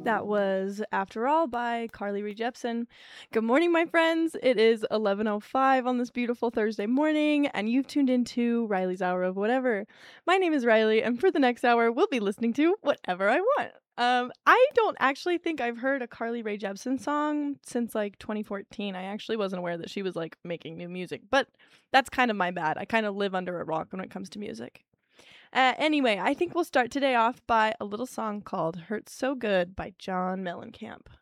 That was After All by Carly Rae Jepsen. Good morning, my friends. It is 11:05 on this beautiful Thursday morning, and you've tuned into Riley's Hour of Whatever. My name is Riley, and for the next hour, we'll be listening to whatever I want. I don't actually think I've heard a Carly Rae Jepsen song since like 2014. I actually wasn't aware that she was like making new music, but that's kind of my bad. I kind of live under a rock when it comes to music. Anyway, I think we'll start today off by a little song called Hurts So Good by John Mellencamp.